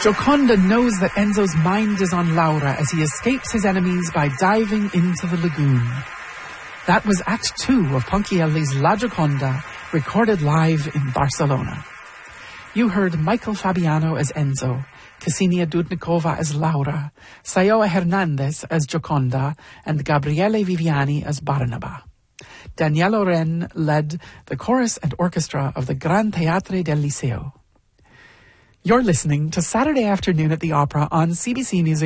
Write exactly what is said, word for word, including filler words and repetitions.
Gioconda knows that Enzo's mind is on Laura as he escapes his enemies by diving into the lagoon. That was Act Two of Ponchielli's La Gioconda, recorded live in Barcelona. You heard Michael Fabiano as Enzo, Ksenia Dudnikova as Laura, Sayoa Hernandez as Gioconda, and Gabriele Viviani as Barnaba. Daniele Oren led the chorus and orchestra of the Gran Teatre del Liceo. You're listening to Saturday Afternoon at the Opera on C B C Music.